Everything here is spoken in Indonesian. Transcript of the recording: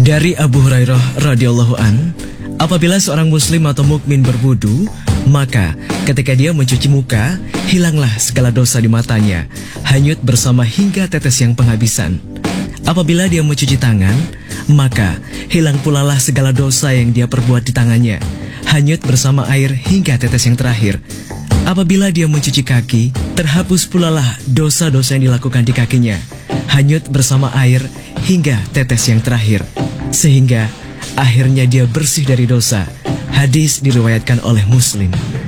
Dari Abu Hurairah radhiyallahu an, apabila seorang muslim atau mukmin berwudu, maka ketika dia mencuci muka, hilanglah segala dosa di matanya, hanyut bersama hingga tetes yang penghabisan. Apabila dia mencuci tangan, maka hilang pula lah segala dosa yang dia perbuat di tangannya, hanyut bersama air hingga tetes yang terakhir. Apabila dia mencuci kaki, terhapus pula lah dosa-dosa yang dilakukan di kakinya, hanyut bersama air hingga tetes yang terakhir. Sehingga akhirnya dia bersih dari dosa. Hadis diriwayatkan oleh Muslim.